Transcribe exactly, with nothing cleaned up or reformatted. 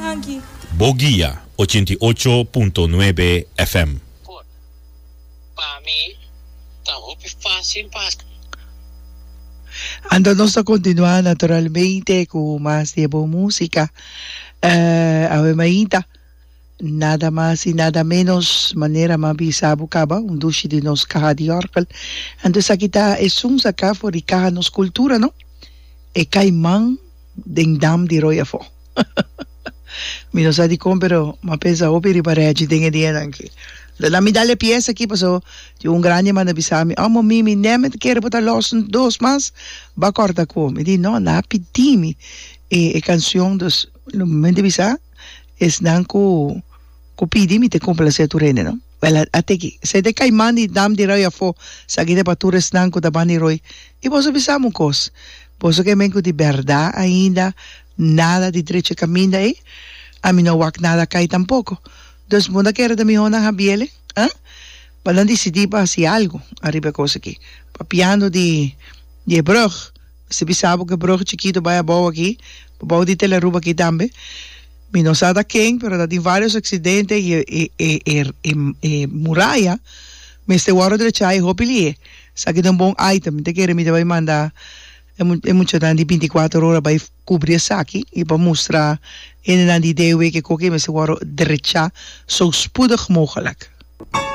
Boguía ochenta y ocho punto nueve F M. Para mí, está fácil para. Andamos a continuar naturalmente con más de boa música. Uh, Ave Maita, nada más y nada menos, manera más bisabu kaba, un dushi de nos caja de orkel. Entonces aquí está, es un saca for y caja nos cultura, ¿no? E caimán den dam di royafo. Mi no sa di com, pero ma pensa operi pareggi dingen die anche. La mi dalle pièce aqui passou de um grande man bisami. Ah, mo mimi nemet quero botar los dos mas ba corta com. Me di no, na pitimi. E e canção dos no momento bisa es nan ko ko pidi mi te complacer turene, no? Well, até que se de caimani dam di roya fo sa gide patures nan ko da bani roy. E posso bisamo cos. Posso que menco di verdad ainda nada de trecho caminda aí. A mim não wak nada cai tampouco. Dus munda quero da minha ona habiele, ah? Para decidir para fazer algo, arriba coisa aqui. Papiando de de brug. Se bisabo que brug chiquito vai a boa aqui, boa de teleruba aqui também. Mi não sabe quem, pero tem vários acidentes e e e e, e, e muralha. Mas te guardo de chai hopilie. Sabe que é um bom item, te quero me vai mandar é muito é muito de vinte e quatro horas para cobrir isso aqui e para mostrar en een idee que koken met z'n waro derecha zo spoedig mogelijk.